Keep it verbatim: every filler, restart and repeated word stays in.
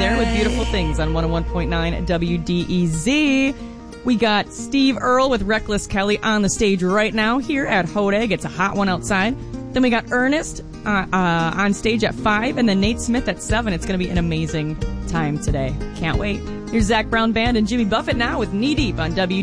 there with Beautiful Things on one oh one point nine W D E Z. We got Steve Earle with Reckless Kelly on the stage right now here at Hodag. It's a hot one outside. Then we got Ernest uh, uh, on stage at five, and then Nate Smith at seven. It's going to be an amazing time today. Can't wait. Here's Zach Brown Band and Jimmy Buffett now with Knee Deep on W D E Z.